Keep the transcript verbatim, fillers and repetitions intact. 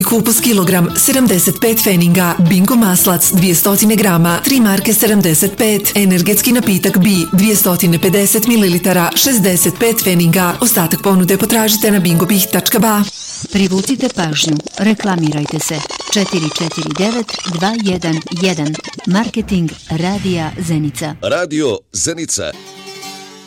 kupus kilogram, sedamdeset pet pfeninga. Bingo maslac, dvjesto grama, tri marke sedamdeset pet. Energetski napitak B, dvjesto pedeset mililitara, šezdeset pet pfeninga. Ostatak ponude potražite na bingobih tačka ba. Privucite pažnju. Reklamirajte se. četiri četiri devet dva jedan jedan. Marketing Radija Zenica. Radio Zenica.